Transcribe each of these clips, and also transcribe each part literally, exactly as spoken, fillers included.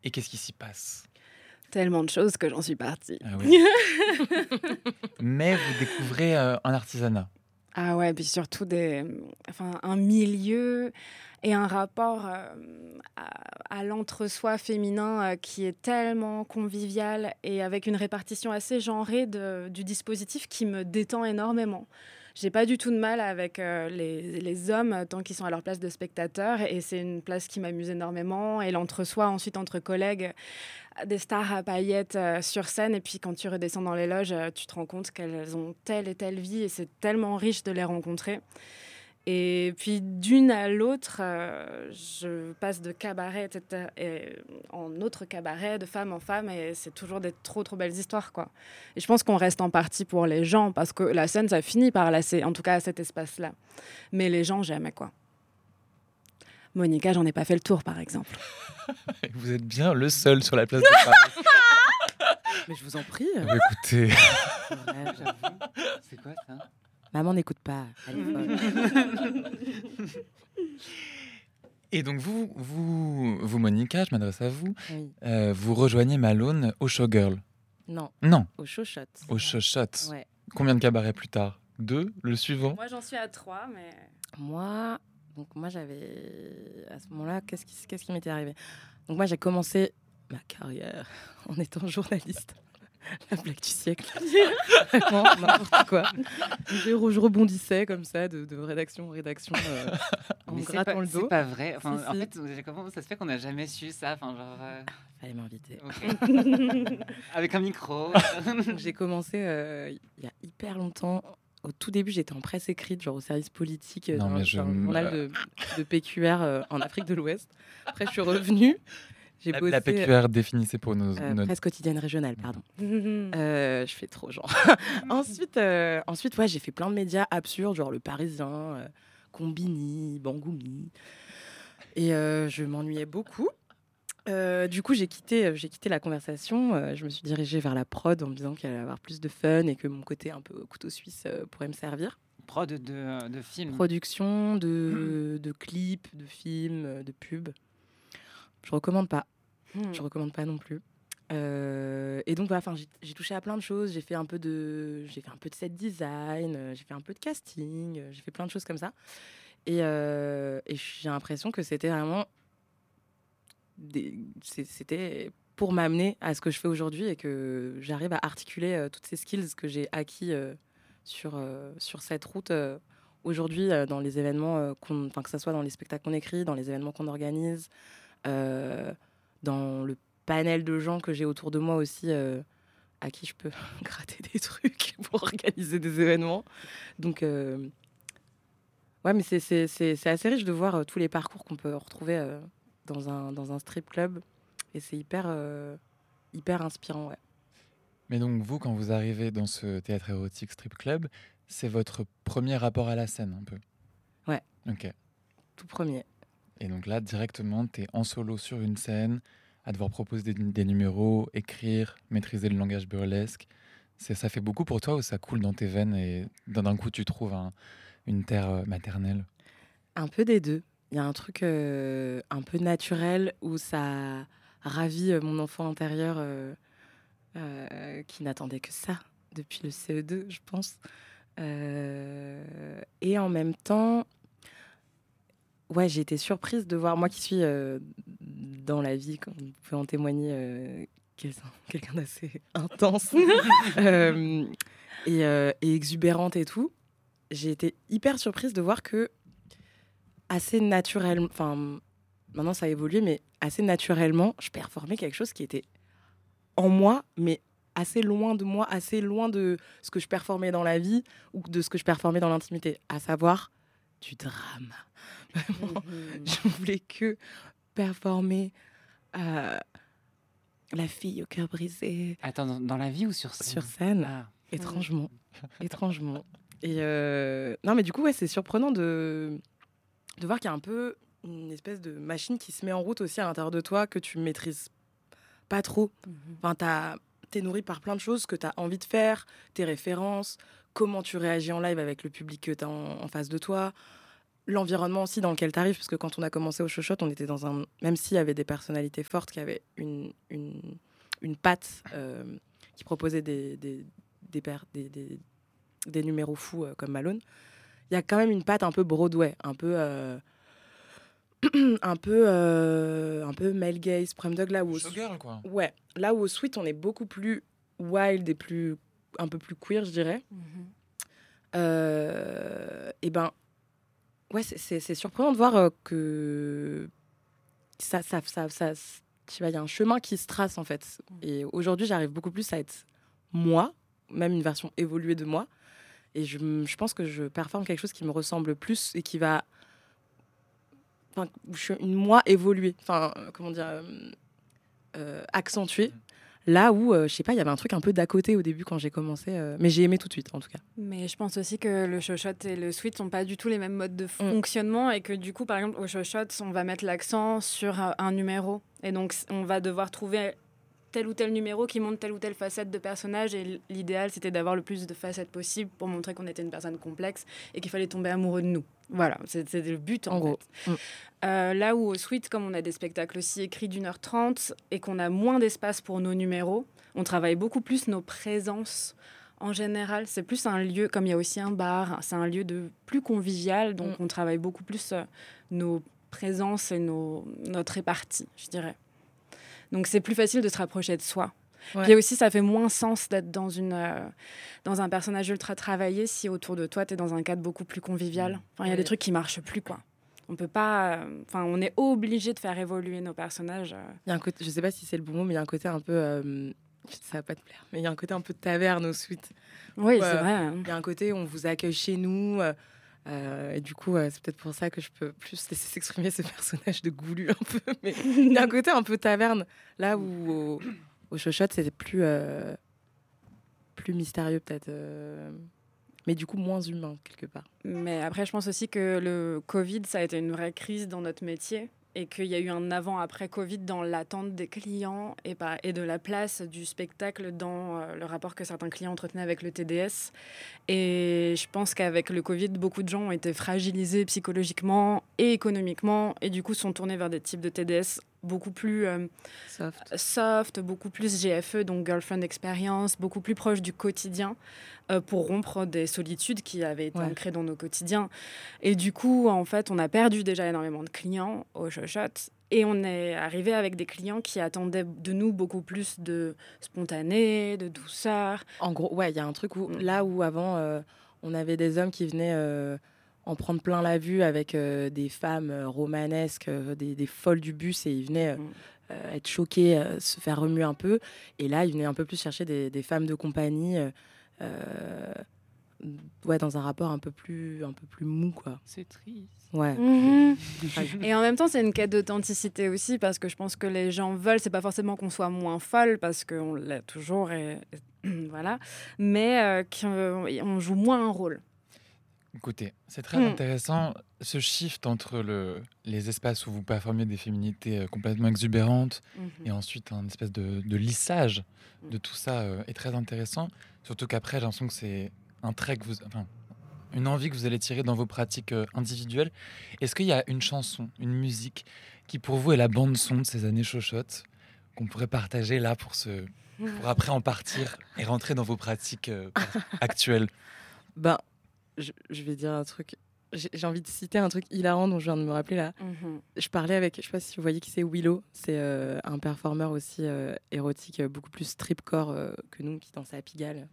Et qu'est-ce qui s'y passe ? Tellement de choses que j'en suis partie. Ah oui. Mais vous découvrez euh, un artisanat. Ah ouais, puis surtout des, enfin, un milieu et un rapport euh, à, à l'entre-soi féminin euh, qui est tellement convivial et avec une répartition assez genrée de, du dispositif qui me détend énormément. J'ai pas du tout de mal avec euh, les, les hommes tant qu'ils sont à leur place de spectateurs et c'est une place qui m'amuse énormément. Et l'entre-soi, ensuite, entre collègues, des stars à paillettes euh, sur scène. Et puis quand tu redescends dans les loges, euh, tu te rends compte qu'elles ont telle et telle vie et c'est tellement riche de les rencontrer. Et puis d'une à l'autre, euh, je passe de cabaret et cetera, et en autre cabaret, de femme en femme, et c'est toujours des trop trop belles histoires, quoi. Et je pense qu'on reste en partie pour les gens, parce que la scène, ça finit par lasser, en tout cas à cet espace-là. Mais les gens, jamais, quoi. Monica, j'en ai pas fait le tour, par exemple. Vous êtes bien le seul sur la place de Paris. Mais je vous en prie. Bah, écoutez, Ouais, j'avoue. C'est quoi ça? Maman n'écoute pas. Elle est folle. et donc vous, vous, vous Monica, je m'adresse à vous, Oui. euh, vous rejoignez Malone au Showgirl. Non, Non, au show shot. au Showshot. Ouais. Combien de cabarets plus tard ? Deux, le suivant ? Moi, j'en suis à trois, mais... Moi, donc moi j'avais à ce moment-là, qu'est-ce qui, qu'est-ce qui m'était arrivé ? Donc moi j'ai commencé ma carrière en étant journaliste. La blague du siècle. Vraiment, n'importe quoi. Je, je rebondissais comme ça de, de rédaction en rédaction euh, en Mais me c'est grattant pas, le dos. c'est pas vrai. Enfin, Si, en si. fait, comment ça se fait qu'on n'a jamais su ça? Enfin, genre. euh, Fallait m'inviter. ok. Avec un micro. Donc, j'ai commencé euh, il y a hyper longtemps. Au tout début, j'étais en presse écrite, genre au service politique, euh, Non, dans mais un je dans un me- journal de, de P Q R euh, en Afrique de l'Ouest. Après, je suis revenue. J'ai La, bossé la P Q R définissez pour nos... euh, nos- presse quotidienne régionale, pardon. Euh, je fais trop genre. ensuite, euh, ensuite, ouais, j'ai fait plein de médias absurdes, genre Le Parisien, euh, Combini, Bangoumi. Et euh, je m'ennuyais beaucoup. Euh, du coup, j'ai quitté, euh, j'ai quitté la conversation. Euh, je me suis dirigée vers la prod en me disant qu'il allait y avoir plus de fun et que mon côté un peu couteau suisse euh, pourrait me servir. Prod de, de film. Production de, de clips, de films, euh, de pubs. Je recommande pas. Hmm. Je recommande pas non plus. Euh, et donc, voilà, enfin, j'ai, j'ai touché à plein de choses. J'ai fait un peu de, j'ai fait un peu de set design, euh, j'ai fait un peu de casting, euh, j'ai fait plein de choses comme ça. Et, euh, et j'ai l'impression que c'était vraiment, des, c'est- c'était pour m'amener à ce que je fais aujourd'hui et que j'arrive à articuler euh, toutes ces skills que j'ai acquis euh, sur euh, sur cette route euh, aujourd'hui euh, dans les événements, euh, qu'on, enfin que ça soit dans les spectacles qu'on écrit, dans les événements qu'on organise. Euh, dans le panel de gens que j'ai autour de moi aussi, euh, à qui je peux gratter des trucs pour organiser des événements. Donc, euh, ouais, mais c'est, c'est, c'est, c'est assez riche de voir euh, tous les parcours qu'on peut retrouver euh, dans, un, dans un strip club. Et c'est hyper, euh, hyper inspirant, ouais. Mais donc vous, quand vous arrivez dans ce théâtre érotique strip club, c'est votre premier rapport à la scène un peu. Ouais. Ok. Tout premier. Et donc là, directement, tu es en solo sur une scène, à devoir proposer des, des numéros, écrire, maîtriser le langage burlesque. C'est, ça fait beaucoup pour toi ou ça coule dans tes veines et d'un d'un coup tu trouves un- une terre euh, maternelle ? Un peu des deux. Il y a un truc euh, un peu naturel où ça ravit euh, mon enfant intérieur euh, euh, qui n'attendait que ça depuis le C E deux, je pense. Euh, et en même temps, ouais, j'ai été surprise de voir, moi qui suis euh, dans la vie, comme vous pouvez en témoigner, euh, quel- quelqu'un d'assez intense euh, et, euh, et exubérante et tout, j'ai été hyper surprise de voir que assez naturellement, enfin maintenant ça a évolué, mais assez naturellement, je performais quelque chose qui était en moi, mais assez loin de moi, assez loin de ce que je performais dans la vie ou de ce que je performais dans l'intimité, à savoir du drame. Vraiment, je voulais que performer euh, la fille au cœur brisé Attends, dans, dans la vie ou sur scène? sur scène, Ah. étrangement, étrangement. Et euh, non, mais du coup, ouais, c'est surprenant de de voir qu'il y a un peu une espèce de machine qui se met en route aussi à l'intérieur de toi que tu maîtrises pas trop. Enfin, t'as, t'es nourri par plein de choses que tu as envie de faire, tes références, comment tu réagis en live avec le public que tu as en, en face de toi, l'environnement aussi dans lequel tu arrives, parce que quand on a commencé au Chochotte, on était dans un... Même s'il y avait des personnalités fortes qui avaient une, une, une patte euh, qui proposait des, des, des, per- des, des, des numéros fous euh, comme Malone, il y a quand même une patte un peu Broadway, un peu... Euh, un peu euh, un peu male gaze, prom dog, là où... au- Showgirl, quoi. Ouais, là où au Sweet, on est beaucoup plus wild et plus, un peu plus queer, je dirais. Mhm. Euh, et ben, ouais, c'est- c'est c'est surprenant de voir euh, que ça, ça, ça, ça, je sais pas, il y a un chemin qui se trace en fait. Et aujourd'hui, j'arrive beaucoup plus à être moi, même une version évoluée de moi. Et je, m- je pense que je performe quelque chose qui me ressemble plus et qui va, enfin, où je suis une moi évoluée. Enfin, euh, comment dire, euh, euh, accentuée. Là où, euh, je sais pas, il y avait un truc un peu d'à côté au début quand j'ai commencé. euh, mais j'ai aimé tout de suite, en tout cas. Mais je pense aussi que le Chochotte et le Sweet sont pas du tout les mêmes modes de fonctionnement et que du coup, par exemple, au Chochotte, on va mettre l'accent sur euh, un numéro. Et donc, c- on va devoir trouver tel ou tel numéro qui montre telle ou telle facette de personnage. Et l- l'idéal, c'était d'avoir le plus de facettes possible pour montrer qu'on était une personne complexe et qu'il fallait tomber amoureux de nous. Voilà, c'est- c'était le but en, En gros. fait. Mm. Euh, là où au Sweet, comme on a des spectacles aussi écrits d'une heure trente et qu'on a moins d'espace pour nos numéros, on travaille beaucoup plus nos présences. En général, c'est plus un lieu, comme il y a aussi un bar, c'est un lieu de plus convivial, donc Mm. on travaille beaucoup plus euh, nos présences et nos, notre répartie, je dirais. Donc c'est plus facile de se rapprocher de soi. Ouais. Puis aussi, ça fait moins sens d'être dans, une, euh, dans un personnage ultra travaillé si autour de toi, tu es dans un cadre beaucoup plus convivial. Enfin, il y a Oui. des trucs qui marchent plus, quoi. On peut pas... euh, Enfin, on est obligé de faire évoluer nos personnages. euh. Il y a un côté, je sais pas si c'est le bon mot, mais il y a un côté un peu. euh, ça va pas te plaire, mais il y a un côté un peu de taverne au Sweet. Oui, Ouais. c'est vrai. hein. Il y a un côté où on vous accueille chez nous. euh, euh, et du coup, euh, c'est peut-être pour ça que je peux plus laisser s'exprimer ce personnage de goulu un peu. Mais il y a un côté un peu taverne. Là où au, au Chochotte, c'était plus, euh, plus mystérieux, peut-être. euh, mais du coup, moins humain, quelque part. Mais après, je pense aussi que le Covid, ça a été une vraie crise dans notre métier et qu'il y a eu un avant-après Covid dans l'attente des clients et, par- et de la place du spectacle dans euh, le rapport que certains clients entretenaient avec le T D S. Et je pense qu'avec le Covid, beaucoup de gens ont été fragilisés psychologiquement et économiquement et du coup sont tournés vers des types de T D S beaucoup plus euh, Soft. soft, beaucoup plus G F E, donc Girlfriend Experience, beaucoup plus proche du quotidien euh, pour rompre des solitudes qui avaient été Ouais. ancrées dans nos quotidiens. Et du coup, en fait, on a perdu déjà énormément de clients au Chochotte et on est arrivé avec des clients qui attendaient de nous beaucoup plus de spontané, de douceur. En gros, ouais, il y a un truc où, Mm. là où avant, euh, on avait des hommes qui venaient euh, en prendre plein la vue avec euh, des femmes euh, romanesques, euh, des, des folles du bus, et ils venaient euh, Mm. euh, être choqués, euh, se faire remuer un peu. Et là, ils venaient un peu plus chercher des, des femmes de compagnie, euh, euh, ouais, dans un rapport un peu plus, un peu plus mou, quoi. C'est triste. Ouais. Mhm. Et en même temps, c'est une quête d'authenticité aussi, parce que je pense que les gens veulent, c'est pas forcément qu'on soit moins folle, parce qu'on l'est toujours, et, et voilà, mais euh, qu'on joue moins un rôle. Écoutez, c'est très Mm. intéressant ce shift entre le, les espaces où vous performez des féminités euh, complètement exubérantes Mhm. et ensuite un espèce de, de lissage de tout ça euh, est très intéressant. Surtout qu'après, j'ai l'impression que c'est un trait que vous, enfin, une envie que vous allez tirer dans vos pratiques euh, individuelles. Est-ce qu'il y a une chanson, une musique qui pour vous est la bande son de ces années chochottes qu'on pourrait partager là pour se, pour après en partir et rentrer dans vos pratiques euh, actuelles? Ben, je, je vais dire un truc. J'ai j'ai envie de citer un truc hilarant dont je viens de me rappeler là. Mhm. Je parlais avec, je sais pas si vous voyez qui c'est, Willow. C'est euh, un performeur aussi euh, érotique, euh, beaucoup plus stripcore euh, que nous, qui dansait à Pigalle.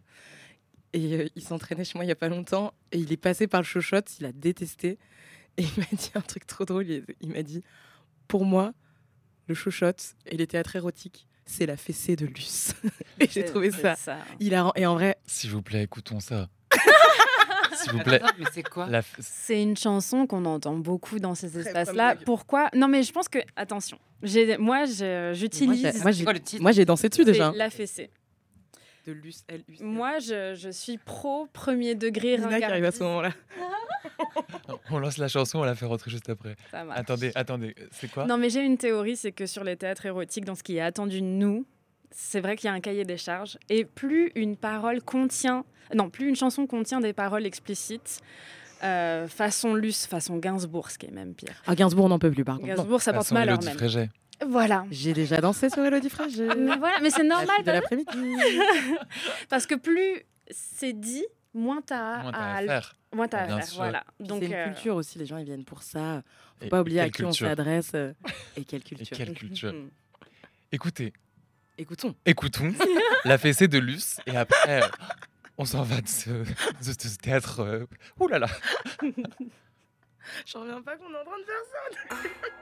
Et euh, il s'entraînait chez moi il y a pas longtemps. Et il est passé par le Chochotte, il a détesté. Et il m'a dit un truc trop drôle. Il, il m'a dit, pour moi, le Chochotte et les théâtres érotiques, c'est la fessée de Luce. Et j'ai C'est- trouvé c'est ça ça. hilarant. Et en vrai, S'il vous plaît, écoutons ça. S'il vous plaît. Attends, mais c'est quoi? La f- C'est une chanson qu'on entend beaucoup dans ces Très espaces-là. prom dog. Pourquoi? Non, mais je pense que, attention, j'ai, moi, je- j'utilise Moi, j'ai- moi, C'est quoi le titre? moi j'ai dansé dessus c'est déjà. la fessée. De Luce, L U C. Moi, je, je suis pro premier degré. Nina qui arrive à ce ringardise. moment-là. On lance la chanson, on la fait rentrer juste après. Ça marche. Attendez, attendez, c'est quoi? Non, mais j'ai une théorie, c'est que sur les théâtres érotiques, dans ce qui est attendu de nous, c'est vrai qu'il y a un cahier des charges. Et plus une parole contient, non, plus une chanson contient des paroles explicites, euh, façon Luce, façon Gainsbourg, ce qui est même pire. Ah, Gainsbourg, on n'en peut plus, par contre. Non. Gainsbourg, ça porte Façon malheur Élodie même. Frégé. Voilà. J'ai déjà dansé sur Elodie Frégé. Mais voilà, mais c'est La normal fille de l'après-midi. parce que plus c'est dit, moins t'as Moins t'as à, à faire. moins t'as à Bien faire. sûr. Voilà. Puis Donc c'est une euh, culture aussi, les gens ils viennent pour ça. Faut Et- pas oublier et à quelle qui on culture. s'adresse euh, et quelle Et culture. quelle culture. Mhm. Écoutez, Écoutons. écoutons la fessée de Luce et après, euh, on s'en va de ce, de ce- de ce théâtre. euh, Ouh là là. J'en reviens pas qu'on est en train de faire ça.